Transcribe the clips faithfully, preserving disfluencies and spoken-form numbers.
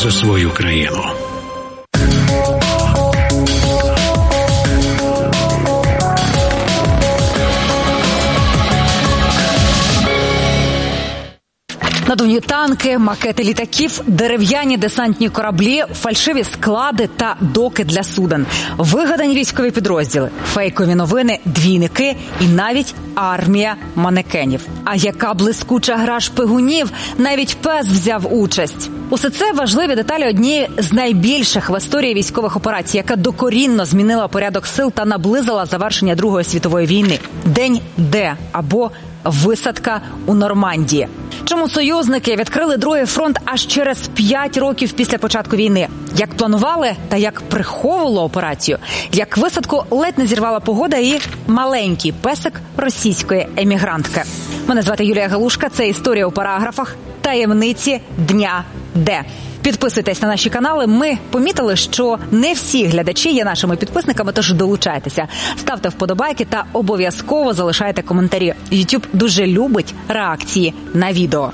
за свою країну. Надувні танки, макети літаків, дерев'яні десантні кораблі, фальшиві склади та доки для суден, вигадані військові підрозділи, фейкові новини, двійники і навіть армія манекенів. А яка блискуча гра шпигунів, навіть пес взяв участь. Усе це важливі деталі однієї з найбільших в історії військових операцій, яка докорінно змінила порядок сил та наблизила завершення Другої світової війни. День Д або висадка у Нормандії. Чому союзники відкрили другий фронт аж через п'ять років після початку війни? Як планували та як приховували операцію? Як висадку ледь не зірвала погода і маленький песик російської емігрантки? Мене звати Юлія Галушка, це історія у параграфах «Таємниці Дня Д». Підписуйтесь на наші канали. Ми помітили, що не всі глядачі є нашими підписниками, тож долучайтеся. Ставте вподобайки та обов'язково залишайте коментарі. YouTube дуже любить реакції на відео.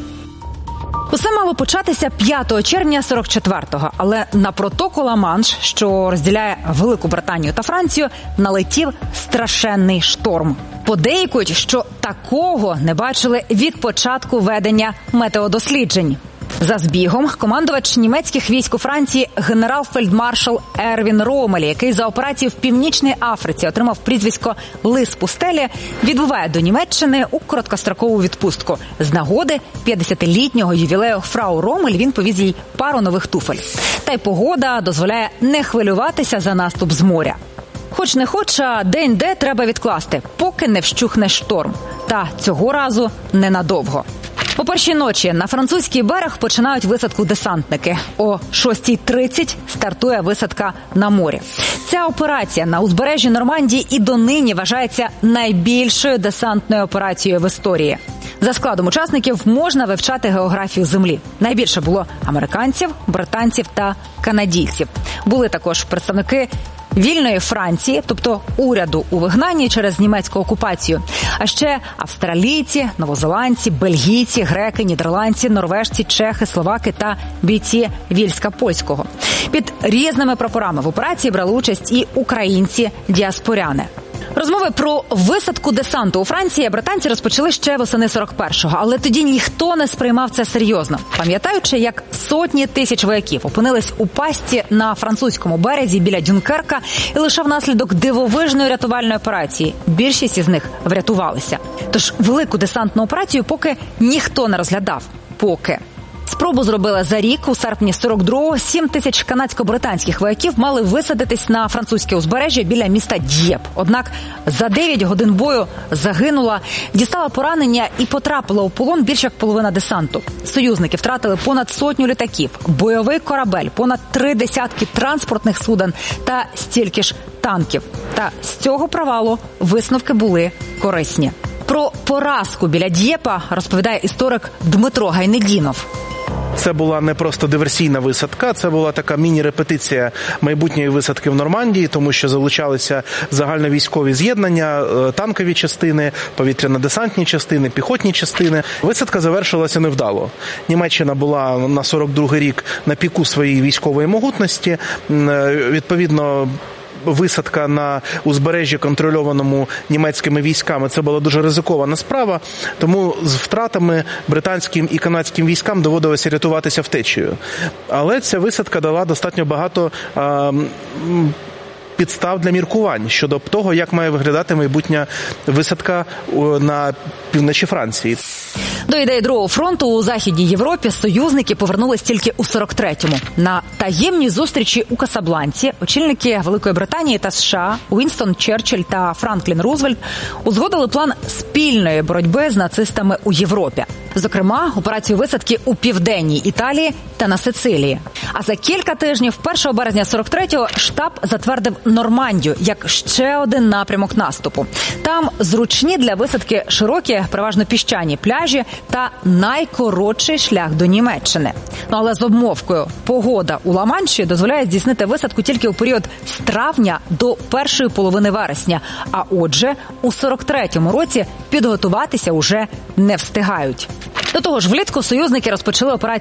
Усе мало початися п'ятого червня сорок четвертого, але на протоку Ла-Манш, що розділяє Велику Британію та Францію, налетів страшенний шторм. Подейкують, що такого не бачили від початку ведення метеодосліджень. За збігом командувач німецьких військ у Франції генерал-фельдмаршал Ервін Роммель, який за операцію в Північній Африці отримав прізвисько «Лис пустелі», відбуває до Німеччини у короткострокову відпустку. З нагоди п'ятдесятилітнього ювілею фрау Роммель він повіз їй пару нових туфель. Та й погода дозволяє не хвилюватися за наступ з моря. Хоч не хоч, а день Д треба відкласти, поки не вщухне шторм. Та цього разу ненадовго. О першій ночі на французький берег починають висадку десантники. О шостій тридцять стартує висадка на морі. Ця операція на узбережжі Нормандії і донині вважається найбільшою десантною операцією в історії. За складом учасників можна вивчати географію землі. Найбільше було американців, британців та канадійців. Були також представники вільної Франції, тобто уряду у вигнанні через німецьку окупацію. А ще австралійці, новозеландці, бельгійці, греки, нідерландці, норвежці, чехи, словаки та бійці Вільська-Польського. Під різними прапорами в операції брали участь і українці-діаспоряни. Розмови про висадку десанту у Франції британці розпочали ще восени сорок першого, але тоді ніхто не сприймав це серйозно. Пам'ятаючи, як сотні тисяч вояків опинились у пастці на французькому березі біля Дюнкерка і лише внаслідок дивовижної рятувальної операції більшість із них врятувалися. Тож велику десантну операцію поки ніхто не розглядав. Поки. Спробу зробили за рік. У серпні сорок другого сім тисяч канадсько-британських вояків мали висадитись на французьке узбережжя біля міста Д'єп. Однак за дев'ять годин бою загинула, дістала поранення і потрапила у полон більш як половина десанту. Союзники втратили понад сотню літаків, бойовий корабель, понад три десятки транспортних суден та стільки ж танків. Та з цього провалу висновки були корисні. Про поразку біля Д'єпа розповідає історик Дмитро Гайнедінов. Це була не просто диверсійна висадка, це була така міні-репетиція майбутньої висадки в Нормандії, тому що залучалися загальновійськові з'єднання, танкові частини, повітряно-десантні частини, піхотні частини. Висадка завершилася невдало. Німеччина була на сорок другий рік на піку своєї військової могутності. Відповідно, висадка на узбережжі, контрольованому німецькими військами, це була дуже ризикована справа, тому з втратами британським і канадським військам доводилося рятуватися втечею. Але ця висадка дала достатньо багато а, підстав для міркувань щодо того, як має виглядати майбутня висадка на півночі Франції. До ідеї Другого фронту у Західній Європі союзники повернулись тільки у сорок третьому. На таємній зустрічі у Касабланці очільники Великої Британії та США Уінстон Черчилль та Франклін Рузвельт узгодили план спільної боротьби з нацистами у Європі. Зокрема, операцію висадки у південній Італії та на Сицилії. А за кілька тижнів, першого березня сорок третього, штаб затвердив Нормандію як ще один напрямок наступу. Там зручні для висадки широкі, переважно піщані пляжі та найкоротший шлях до Німеччини. Ну, але з обмовкою погода у Ла-Манші дозволяє здійснити висадку тільки у період з травня до першої половини вересня. А отже, у сорок третьому році підготуватися уже не встигають. До того ж, влітку союзники розпочали операцію